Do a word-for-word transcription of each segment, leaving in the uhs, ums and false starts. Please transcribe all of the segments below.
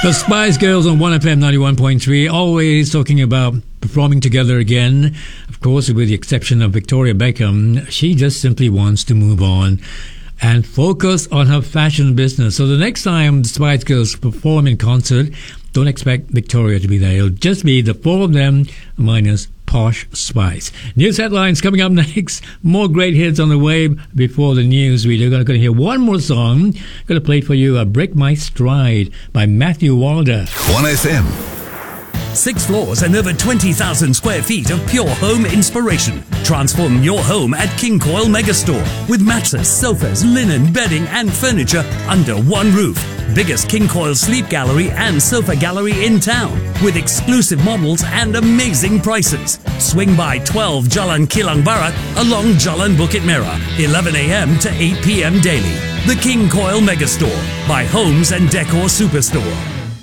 The Spice Girls on one F M ninety-one point three, always talking about performing together again. Of course, with the exception of Victoria Beckham, she just simply wants to move on and focus on her fashion business. So the next time the Spice Girls perform in concert, don't expect Victoria to be there. It'll just be the four of them minus Posh Spice. News headlines coming up next. More great hits on the way before the news. We're going to hear one more song. Going to play for you, "A Break My Stride" by Matthew Wilder. one F M. Six floors and over twenty thousand square feet of pure home inspiration. Transform your home at King Coil Megastore with mattresses, sofas, linen, bedding and furniture under one roof. Biggest King Coil sleep gallery and sofa gallery in town with exclusive models and amazing prices. Swing by twelve Jalan Kilang Barat along Jalan Bukit Merah, eleven a.m. to eight p.m. daily. The King Coil Megastore by Homes and Decor Superstore.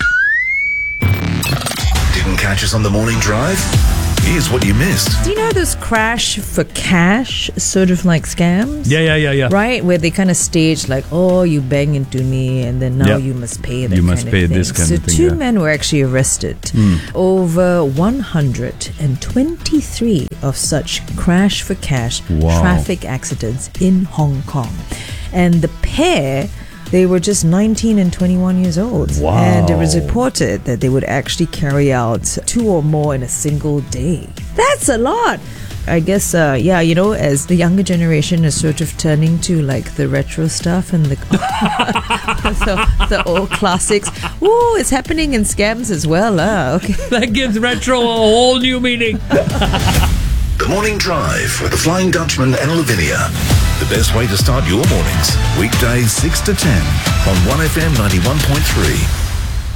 Didn't catch us on the morning drive? Here's what you missed. Do you know those crash for cash sort of like scams? Yeah, yeah, yeah, yeah. Right? Where they kind of stage like, oh, you bang into me and then now Yeah. you must pay that You kind must of pay thing. this kind so of thing, two yeah. men were actually arrested. Over one hundred twenty-three of such crash for cash Wow. traffic accidents in Hong Kong. And the pair, they were just nineteen and twenty-one years old. Wow. And it was reported that they would actually carry out two or more in a single day. That's a lot. I guess, uh, yeah, you know, as the younger generation is sort of turning to like the retro stuff and the the, the old classics. Ooh, it's happening in scams as well. Uh, okay. That gives retro a whole new meaning. The Morning Drive with the Flying Dutchman and Lavinia. The best way to start your mornings. Weekdays six to ten on one F M ninety-one point three.